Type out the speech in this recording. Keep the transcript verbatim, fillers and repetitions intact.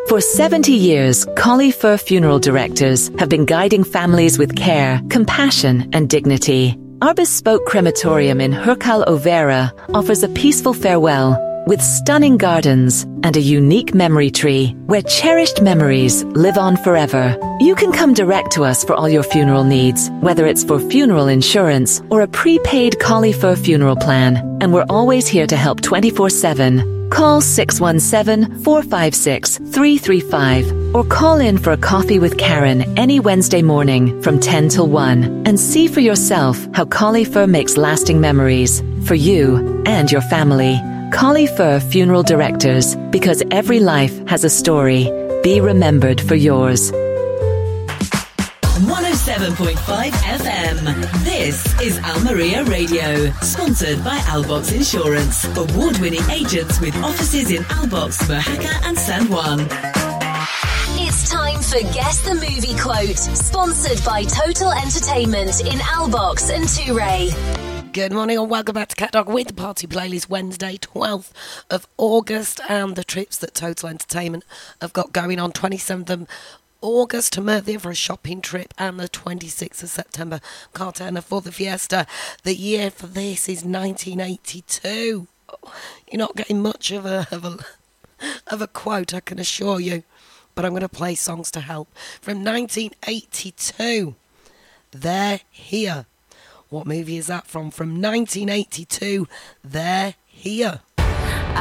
For seventy years, Collie Fur Funeral Directors have been guiding families with care, compassion, and dignity. Our bespoke crematorium in Hercal Overa offers a peaceful farewell with stunning gardens and a unique memory tree where cherished memories live on forever. You can come direct to us for all your funeral needs, whether it's for funeral insurance or a prepaid Collie Fur funeral plan, and we're always here to help twenty-four seven. Call six one seven, four five six, three three five or call in for a coffee with Karen any Wednesday morning from ten till one and see for yourself how Collie Fur makes lasting memories for you and your family. Collie Fur Funeral Directors, because every life has a story. Be remembered for yours. one oh seven point five F M. This is Almeria Radio, sponsored by Albox Insurance, award-winning agents with offices in Albox, Mojaca and San Juan. It's time for Guess the Movie Quote, sponsored by Total Entertainment in Albox and Touray. Good morning and welcome back to Cat Dog with the Party Playlist, Wednesday twelfth of August, and the trips that Total Entertainment have got going on. twenty-seventh of August to Murcia for a shopping trip, and the twenty-sixth of September, Cartagena for the Fiesta. The year for this is nineteen eighty-two. You're not getting much of a, of a, of a quote, I can assure you, but I'm going to play songs to help. From nineteen eighty-two, They're Here. What movie is that from? From nineteen eighty-two, They're Here.